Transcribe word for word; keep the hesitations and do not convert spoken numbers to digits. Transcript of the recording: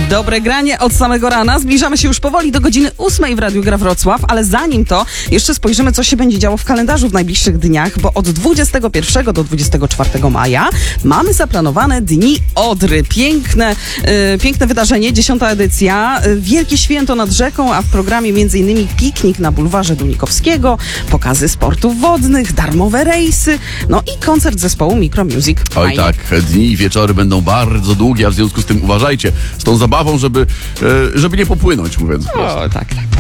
Dobre granie od samego rana. Zbliżamy się już powoli do godziny ósmej w Radiu Gra Wrocław, ale zanim to jeszcze spojrzymy, co się będzie działo w kalendarzu w najbliższych dniach, bo od dwudziestego pierwszego do dwudziestego czwartego maja mamy zaplanowane Dni Odry. Piękne, yy, piękne wydarzenie, dziesiąta edycja, yy, wielkie święto nad rzeką, a w programie między innymi piknik na bulwarze Dunikowskiego, pokazy sportów wodnych, darmowe rejsy, no i koncert zespołu Micromusic. Oj Fajnie. tak, dni i wieczory będą bardzo długie, a w związku z tym uważajcie z tą zabawą, żeby, e, żeby nie popłynąć, mówiąc wprost. O, tak, tak.